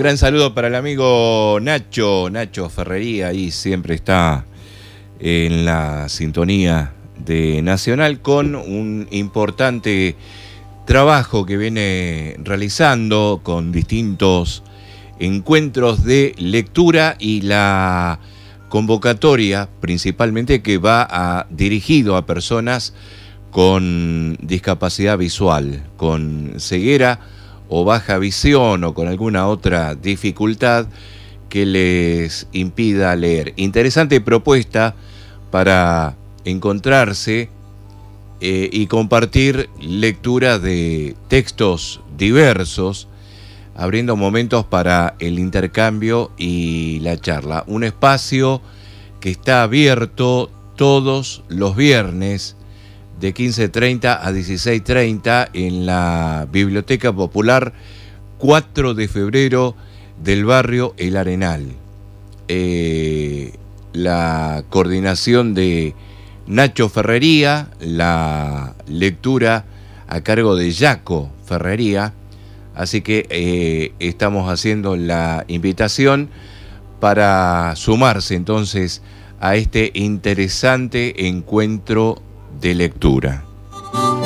gran saludo para el amigo Nacho Ferrería, ahí siempre está en la sintonía de Nacional con un importante trabajo que viene realizando con distintos encuentros de lectura y la convocatoria principalmente que va dirigido a personas con discapacidad visual, con ceguera o baja visión o con alguna otra dificultad que les impida leer. Interesante propuesta para encontrarse y compartir lectura de textos diversos, abriendo momentos para el intercambio y la charla. Un espacio que está abierto todos los viernes de 15:30 a 16:30 en la Biblioteca Popular 4 de febrero del barrio El Arenal. La coordinación de Nacho Ferrería, la lectura a cargo de Jaco Ferrería, así que estamos haciendo la invitación para sumarse entonces a este interesante encuentro de lectura.